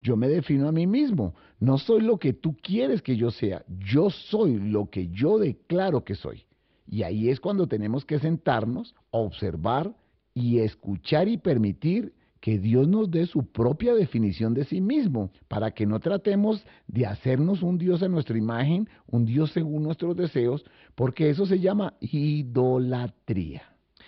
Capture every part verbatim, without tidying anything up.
Yo me defino a mí mismo. No soy lo que tú quieres que yo sea. Yo soy lo que yo declaro que soy. Y ahí es cuando tenemos que sentarnos, observar y escuchar y permitir que Dios nos dé su propia definición de sí mismo, para que no tratemos de hacernos un Dios a nuestra imagen, un Dios según nuestros deseos, porque eso se llama idolatría.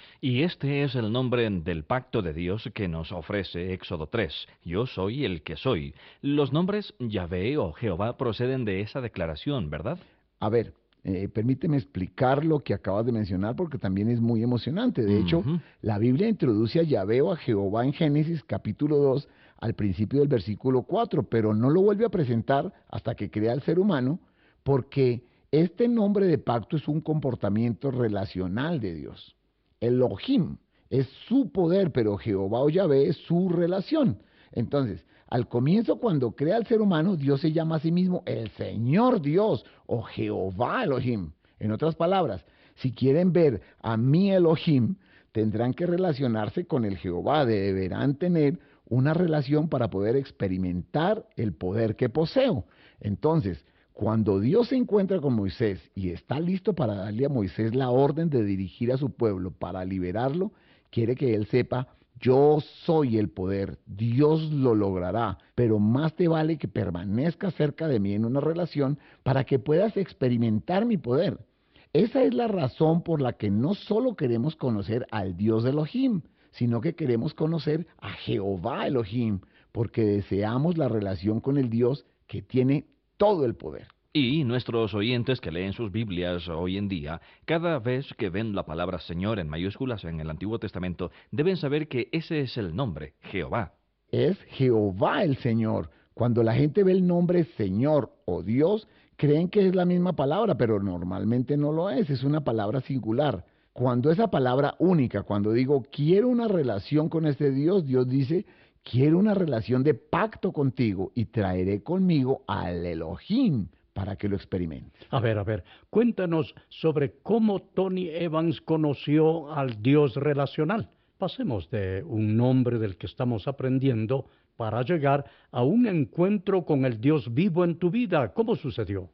Y este es el nombre del pacto de Dios que nos ofrece Éxodo tres. Yo soy el que soy. Los nombres Yahvé o Jehová proceden de esa declaración, ¿verdad? A ver, eh, permíteme explicar lo que acabas de mencionar porque también es muy emocionante. De hecho, Ujú. la Biblia introduce a Yahvé o a Jehová en Génesis capítulo dos al principio del versículo cuatro, pero no lo vuelve a presentar hasta que crea al ser humano, porque este nombre de pacto es un comportamiento relacional de Dios. Elohim es su poder, pero Jehová o Yahvé es su relación. Entonces, al comienzo, cuando crea al ser humano, Dios se llama a sí mismo el Señor Dios o Jehová Elohim. En otras palabras, si quieren ver a mi Elohim, tendrán que relacionarse con el Jehová. Deberán tener una relación para poder experimentar el poder que poseo. Entonces, cuando Dios se encuentra con Moisés y está listo para darle a Moisés la orden de dirigir a su pueblo para liberarlo, quiere que él sepa: yo soy el poder, Dios lo logrará, pero más te vale que permanezcas cerca de mí en una relación para que puedas experimentar mi poder. Esa es la razón por la que no solo queremos conocer al Dios Elohim, sino que queremos conocer a Jehová Elohim, porque deseamos la relación con el Dios que tiene todo el poder. Y nuestros oyentes que leen sus Biblias hoy en día, cada vez que ven la palabra Señor en mayúsculas en el Antiguo Testamento, deben saber que ese es el nombre, Jehová. Es Jehová el Señor. Cuando la gente ve el nombre Señor o Dios, creen que es la misma palabra, pero normalmente no lo es, es una palabra singular. Cuando esa palabra única, cuando digo quiero una relación con este Dios, Dios dice quiero una relación de pacto contigo y traeré conmigo al Elohim para que lo experimente. A ver, a ver, cuéntanos sobre cómo Tony Evans conoció al Dios relacional. Pasemos de un nombre del que estamos aprendiendo para llegar a un encuentro con el Dios vivo en tu vida. ¿Cómo sucedió?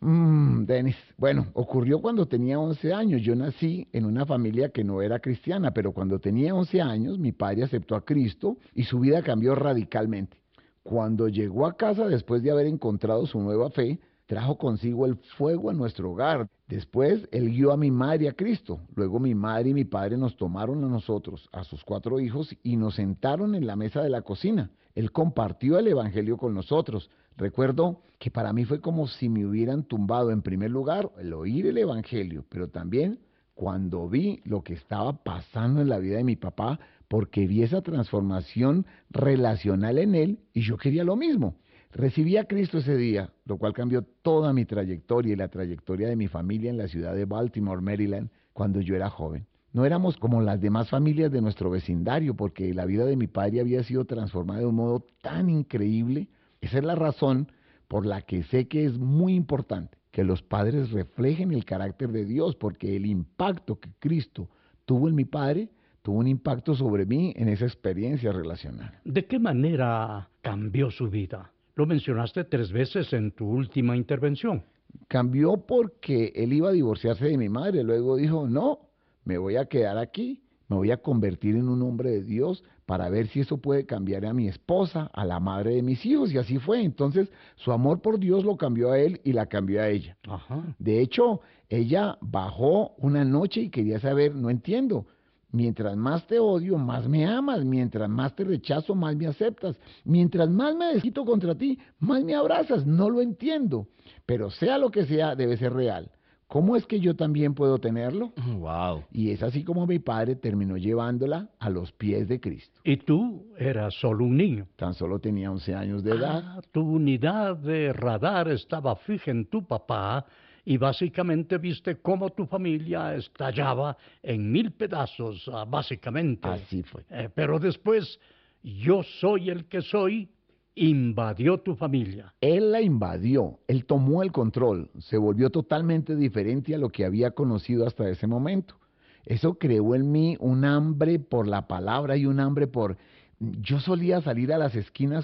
Mm, Denis, bueno, ocurrió cuando tenía once años. Yo nací en una familia que no era cristiana, pero cuando tenía once años, mi padre aceptó a Cristo y su vida cambió radicalmente. Cuando llegó a casa después de haber encontrado su nueva fe, trajo consigo el fuego a nuestro hogar. Después, él guió a mi madre a Cristo. Luego mi madre y mi padre nos tomaron a nosotros, a sus cuatro hijos, y nos sentaron en la mesa de la cocina. Él compartió el evangelio con nosotros. Recuerdo que para mí fue como si me hubieran tumbado, en primer lugar, el oír el evangelio, pero también cuando vi lo que estaba pasando en la vida de mi papá, porque vi esa transformación relacional en él y yo quería lo mismo. Recibí a Cristo ese día, lo cual cambió toda mi trayectoria y la trayectoria de mi familia en la ciudad de Baltimore, Maryland, cuando yo era joven. No éramos como las demás familias de nuestro vecindario, porque la vida de mi padre había sido transformada de un modo tan increíble. Esa es la razón por la que sé que es muy importante que los padres reflejen el carácter de Dios, porque el impacto que Cristo tuvo en mi padre tuvo un impacto sobre mí en esa experiencia relacional. ¿De qué manera cambió su vida? Lo mencionaste tres veces en tu última intervención. Cambió porque él iba a divorciarse de mi madre. Luego dijo, no, me voy a quedar aquí, me voy a convertir en un hombre de Dios para ver si eso puede cambiar a mi esposa, a la madre de mis hijos. Y así fue. Entonces, su amor por Dios lo cambió a él y la cambió a ella. Ajá. De hecho, ella bajó una noche y quería saber, no entiendo. Mientras más te odio, más me amas. Mientras más te rechazo, más me aceptas. Mientras más me desquito contra ti, más me abrazas. No lo entiendo. Pero sea lo que sea, debe ser real. ¿Cómo es que yo también puedo tenerlo? Wow. Y es así como mi padre terminó llevándola a los pies de Cristo. Y tú eras solo un niño. Tan solo tenía once años de edad. Ah, tu unidad de radar estaba fija en tu papá y básicamente viste cómo tu familia estallaba en mil pedazos, ah, básicamente. Así fue. Eh, pero después, yo soy el que soy, invadió tu familia. Él la invadió, él tomó el control, se volvió totalmente diferente a lo que había conocido hasta ese momento. Eso creó en mí un hambre por la palabra y un hambre por... Yo solía salir a las esquinas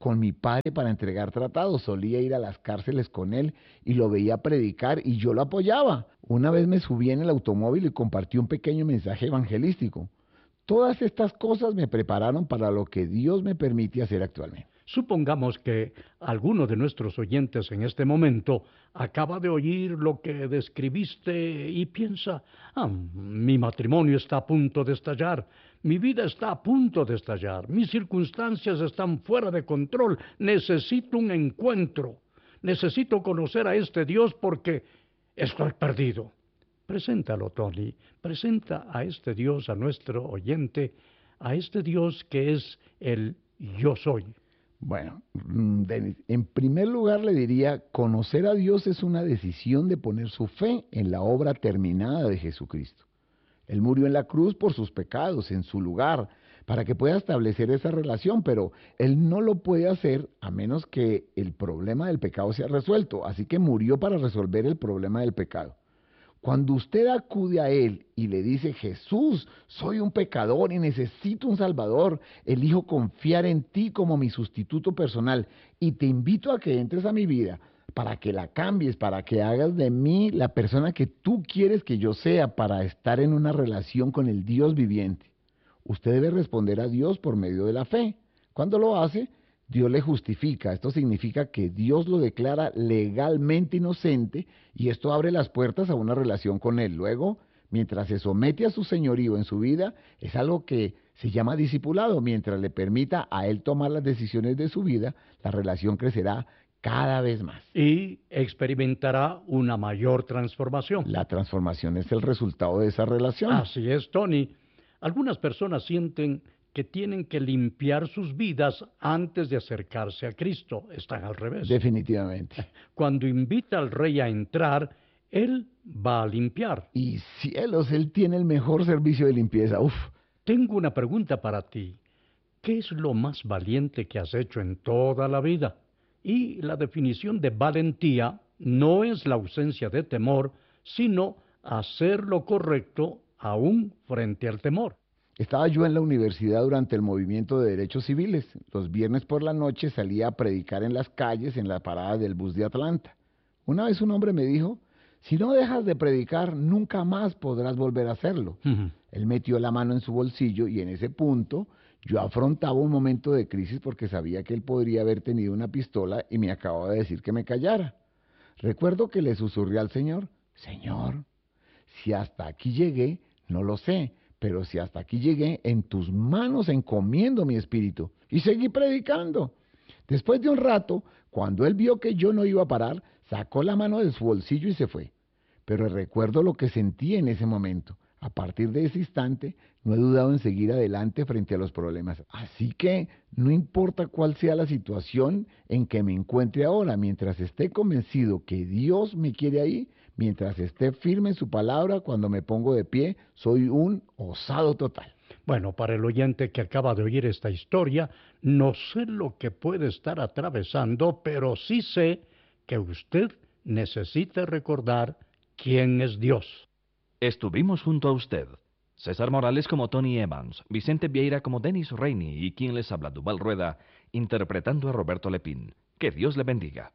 con mi padre para entregar tratados. Solía ir a las cárceles con él y lo veía predicar y yo lo apoyaba. Una vez me subí en el automóvil y compartí un pequeño mensaje evangelístico. Todas estas cosas me prepararon para lo que Dios me permite hacer actualmente. Supongamos que alguno de nuestros oyentes en este momento acaba de oír lo que describiste y piensa, ah, mi matrimonio está a punto de estallar, mi vida está a punto de estallar, mis circunstancias están fuera de control, necesito un encuentro, necesito conocer a este Dios porque estoy perdido. Preséntalo, Tony, presenta a este Dios, a nuestro oyente, a este Dios que es el yo soy. Bueno, Denis, en primer lugar le diría, conocer a Dios es una decisión de poner su fe en la obra terminada de Jesucristo. Él murió en la cruz por sus pecados, en su lugar, para que pueda establecer esa relación, pero Él no lo puede hacer a menos que el problema del pecado sea resuelto, así que murió para resolver el problema del pecado. Cuando usted acude a Él y le dice, Jesús, soy un pecador y necesito un Salvador, elijo confiar en ti como mi sustituto personal y te invito a que entres a mi vida para que la cambies, para que hagas de mí la persona que tú quieres que yo sea para estar en una relación con el Dios viviente. Usted debe responder a Dios por medio de la fe. Cuando lo hace, Dios le justifica. Esto significa que Dios lo declara legalmente inocente y esto abre las puertas a una relación con Él. Luego, mientras se somete a su señorío en su vida, es algo que se llama discipulado. Mientras le permita a Él tomar las decisiones de su vida, la relación crecerá cada vez más. Y experimentará una mayor transformación. La transformación es el resultado de esa relación. Así es, Tony. Algunas personas sienten que tienen que limpiar sus vidas antes de acercarse a Cristo. Están al revés. Definitivamente. Cuando invita al Rey a entrar, Él va a limpiar. Y cielos, Él tiene el mejor servicio de limpieza. Uf. Tengo una pregunta para ti. ¿Qué es lo más valiente que has hecho en toda la vida? Y la definición de valentía no es la ausencia de temor, sino hacer lo correcto aún frente al temor. Estaba yo en la universidad durante el movimiento de derechos civiles. Los viernes por la noche salía a predicar en las calles en la parada del bus de Atlanta. Una vez un hombre me dijo, si no dejas de predicar, nunca más podrás volver a hacerlo. Uh-huh. Él metió la mano en su bolsillo y en ese punto yo afrontaba un momento de crisis porque sabía que él podría haber tenido una pistola y me acababa de decir que me callara. Recuerdo que le susurré al Señor, Señor, si hasta aquí llegué, no lo sé, pero si hasta aquí llegué, en tus manos encomiendo mi espíritu. Y seguí predicando. Después de un rato, cuando él vio que yo no iba a parar, sacó la mano de su bolsillo y se fue. Pero recuerdo lo que sentí en ese momento. A partir de ese instante, no he dudado en seguir adelante frente a los problemas. Así que, no importa cuál sea la situación en que me encuentre ahora, mientras esté convencido que Dios me quiere ahí, mientras esté firme en su palabra, cuando me pongo de pie, soy un osado total. Bueno, para el oyente que acaba de oír esta historia, no sé lo que puede estar atravesando, pero sí sé que usted necesita recordar quién es Dios. Estuvimos junto a usted, César Morales como Tony Evans, Vicente Vieira como Denis Rainey y quien les habla, Duval Rueda, interpretando a Roberto Lepín. Que Dios le bendiga.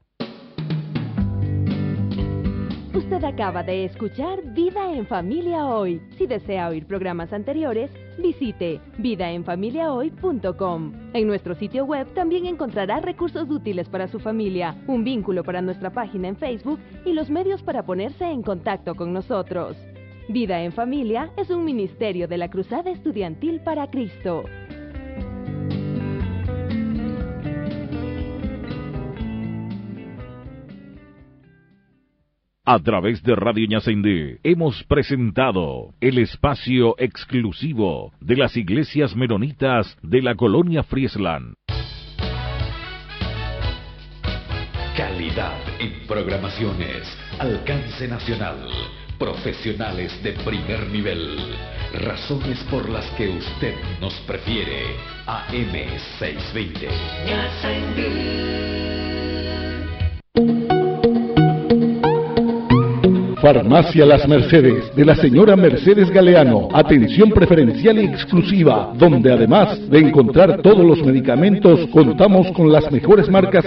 Usted acaba de escuchar Vida en Familia Hoy. Si desea oír programas anteriores, visite vida en familia hoy punto com. En nuestro sitio web también encontrará recursos útiles para su familia, un vínculo para nuestra página en Facebook y los medios para ponerse en contacto con nosotros. Vida en Familia es un ministerio de la Cruzada Estudiantil para Cristo. A través de Radio Ñacendé hemos presentado el espacio exclusivo de las iglesias menonitas de la colonia Friesland. Calidad en programaciones, alcance nacional, profesionales de primer nivel, razones por las que usted nos prefiere. A M seiscientos veinte. Farmacia Las Mercedes, de la señora Mercedes Galeano. Atención preferencial y exclusiva, donde además de encontrar todos los medicamentos, contamos con las mejores marcas